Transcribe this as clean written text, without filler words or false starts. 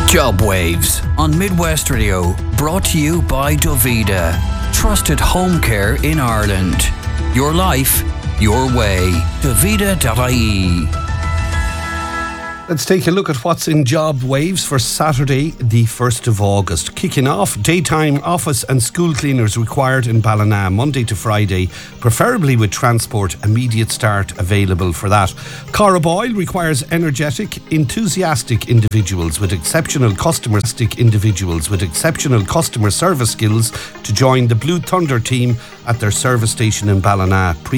Job Waves on Midwest Radio, brought to you by Dovida. Trusted home care in Ireland. Your life, your way. Dovida.ie. Let's take a look at what's in Job Waves for Saturday, the 1st of August. Kicking off, daytime office and school cleaners required in Ballina, Monday to Friday, preferably with transport, immediate start available for that. Cara Boyle requires energetic, enthusiastic individuals with exceptional customer service skills to join the Blue Thunder team at their service station in Ballina.